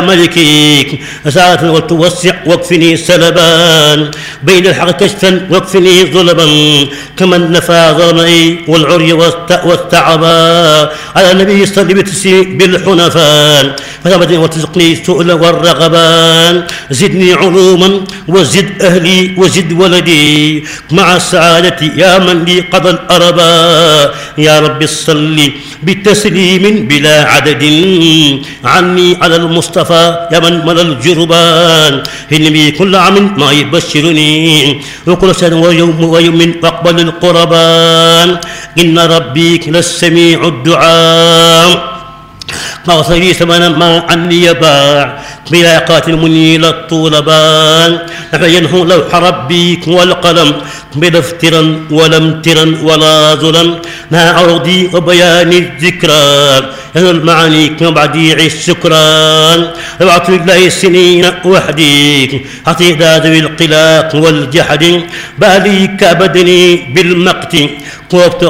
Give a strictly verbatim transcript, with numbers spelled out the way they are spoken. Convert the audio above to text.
ملكيك ساعة وتوسع واكفني سلبان بين الحق كشفا واكفني ظلما كمن نفى ظلمي والعري والتعبا على النبي صلى بتسي بالحنفان فثبتني وتزقني السؤل والرغبان زدني علوما وزد أهلي وزد ولدي مع السعادة يا من لي قضى الأربا يا رب صل بتسليم بلا عدد عني على المصطفى يا من ملا الجربان إني كل عام ما يبشرني وكل سنة ويوم ويوم واقبل القربان إن ربي للسميع الدعاء قاصري ثمنا ما عني يباع بلا قاتل منيل الطولبان فينهو لوح ربيك والقلم بلا افترا ولا امترا ولا ظلم ما عرضي وبيان الذكرى ينال المعاني كمبعديع السكران ابعث الله السنين وحديك حتى ذوي القلاق والجحد بالي كبدني بالمقت وقت